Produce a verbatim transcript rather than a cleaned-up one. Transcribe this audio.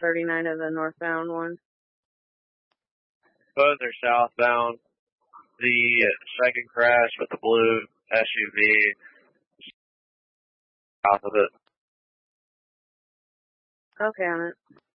thirty-nine of the northbound one. Both are southbound. The second crash with the blue S U V south of it. Okay, on it.